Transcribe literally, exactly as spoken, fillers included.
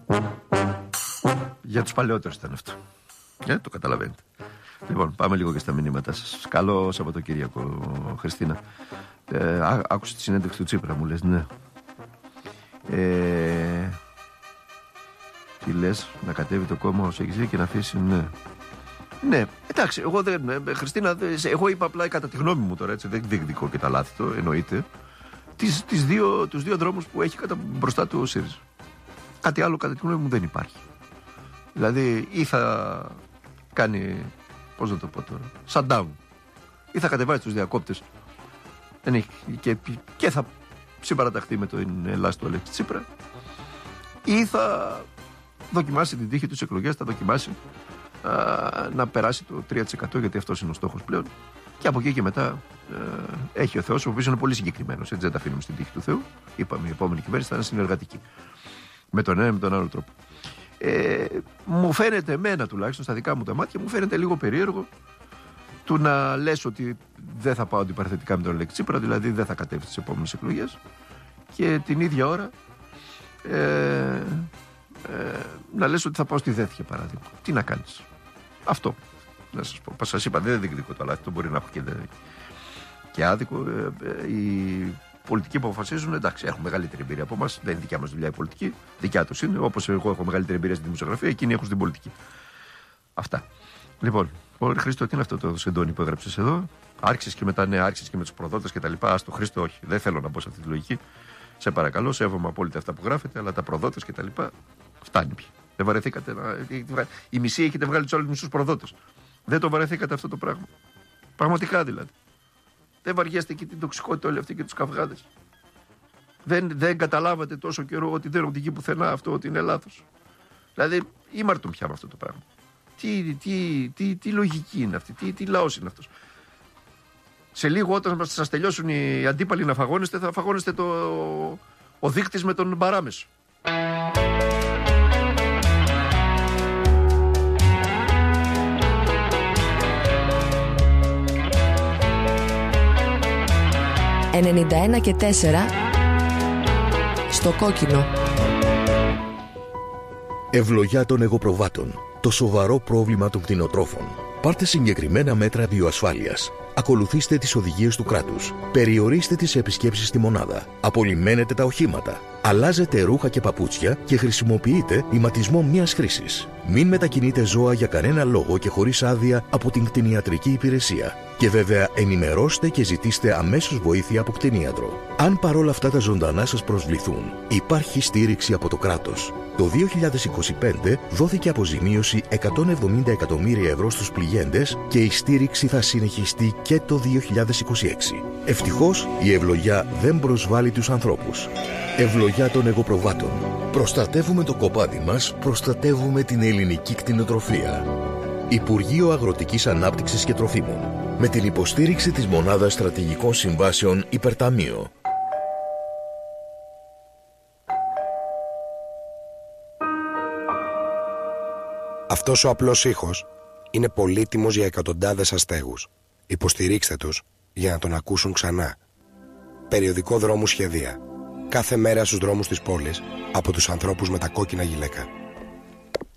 Για τους παλαιότερους ήταν αυτό. Ε, το καταλαβαίνετε. Λοιπόν, πάμε λίγο και στα μηνύματα σας. Καλό Σαββατοκύριακο, Χριστίνα. Ε, ά, άκουσε τη συνέντευξη του Τσίπρα, μου λες, ναι. Ε, τι λες, να κατέβει το κόμμα ως έχει και να αφήσει, ναι. Ναι, εντάξει, εγώ δεν. Χριστίνα, εγώ είπα απλά κατά τη γνώμη μου τώρα, έτσι, δεν διεκδικώ και τα λάθη του, εννοείται. Τις, τις δύο, τους δύο δρόμους που έχει κατά, μπροστά του ο ΣΥΡΙΖΑ. Κάτι άλλο κατά τη γνώμη μου δεν υπάρχει. Δηλαδή, ή θα κάνει, πώς να το πω τώρα, shutdown, ή θα κατεβάσει τους διακόπτες και, και θα συμπαραταχθεί με το Ελλάς του Αλέξη Τσίπρα, ή θα δοκιμάσει την τύχη τους εκλογές, θα δοκιμάσει α, να περάσει το τρία τοις εκατό, γιατί αυτός είναι ο στόχος πλέον, και από εκεί και μετά ε, έχει ο Θεός, ο οποίος είναι πολύ συγκεκριμένος, έτσι δεν τα αφήνουμε στην τύχη του Θεού. Είπαμε, η επόμενη κυβέρνηση θα είναι συνεργατική με τον ένα ή με τον άλλο τρόπο. Ε, μου φαίνεται εμένα τουλάχιστον στα δικά μου τα μάτια, μου φαίνεται λίγο περίεργο του να λες ότι δεν θα πάω αντιπαραθετικά με τον Αλέξη Τσίπρα, δηλαδή δεν θα κατέβει στις επόμενες εκλογές, και την ίδια ώρα ε, ε, να λες ότι θα πάω στη ΔΕΘ, για παράδειγμα. Τι να κάνεις? Αυτό να σας πω. Σας είπα, δεν διεκδικώ το λάθη, το μπορεί να έχω και, και άδικο. Ε, ε, οι πολιτικοί που αποφασίζουν, εντάξει, έχουν μεγαλύτερη εμπειρία από εμάς. Δεν είναι δικιά μας δουλειά η πολιτική, δικιά τους είναι. Όπως εγώ έχω μεγαλύτερη εμπειρία στη δημοσιογραφία, εκείνοι έχουν στην πολιτική. Αυτά. Λοιπόν, ο Χρήστο, τι είναι αυτό το σεντόνι που έγραψες εδώ? Άρχισες και μετά, ναι, άρχισες και με τους προδότες και τα λοιπά. Ας το Χρήστο, όχι, δεν θέλω να μπω σε αυτή τη λογική. Σε παρακαλώ, σέβομαι απόλυτα αυτά που γράφετε, αλλά τα προδότες και τα λοιπά φτάνει πια. Δεν βαρεθήκατε να. Η μισή έχετε βγάλει τους άλλους μισούς προδότες. Δεν το βαρεθήκατε αυτό το πράγμα? Πραγματικά δηλαδή. Δεν βαριέστε και την τοξικότητα όλη αυτή και τους καυγάδες? Δεν, δεν καταλάβατε τόσο καιρό ότι δεν οδηγεί πουθενά αυτό, ότι είναι λάθος? Δηλαδή, ήμαρτον πια με αυτό το πράγμα. Τι, τι, τι, τι λογική είναι αυτή, τι, τι λαός είναι αυτός? Σε λίγο, όταν σας τελειώσουν οι αντίπαλοι να φαγώνεστε, θα φαγώνεστε το, ο δείκτης με τον παράμεσο. ενενήντα ένα και τέσσερα στο κόκκινο. Ευλογιά των εγωπροβάτων. Το σοβαρό πρόβλημα των κτηνοτρόφων. Πάρτε συγκεκριμένα μέτρα βιοασφάλειας. Ακολουθήστε τις οδηγίες του κράτους. Περιορίστε τις επισκέψεις στη μονάδα. Απολυμμένετε τα οχήματα. Αλλάζετε ρούχα και παπούτσια και χρησιμοποιείτε ηματισμό μιας χρήσης. Μην μετακινείτε ζώα για κανένα λόγο και χωρίς άδεια από την κτηνιατρική υπηρεσία. Και βέβαια ενημερώστε και ζητήστε αμέσως βοήθεια από κτηνίατρο. Αν παρόλα αυτά τα ζωντανά σας προσβληθούν, υπάρχει στήριξη από το κράτος. Το δύο χιλιάδες είκοσι πέντε δόθηκε αποζημίωση εκατόν εβδομήντα εκατομμύρια ευρώ στους πληγέντες και η στήριξη θα συνεχιστεί και το δύο χιλιάδες είκοσι έξι. Ευτυχώς η ευλογιά δεν προσβάλλει τους ανθρώπους. Ευλογιά των εγωπροβάτων. Προστατεύουμε το κοπάδι μας, προστατεύουμε την ελληνική κτηνοτροφία. Υπουργείο Αγροτικής Ανάπτυξης και Τροφίμων. Με την υποστήριξη της Μονάδας Στρατηγικών Συμβάσεων Υπερταμείο. Αυτός ο απλός ήχος είναι πολύτιμος για εκατοντάδες αστέγους. Υποστηρίξτε τους για να τον ακούσουν ξανά. Περιοδικό Δρόμου Σχεδία. Κάθε μέρα στους δρόμους της πόλης από τους ανθρώπους με τα κόκκινα γυλαίκα.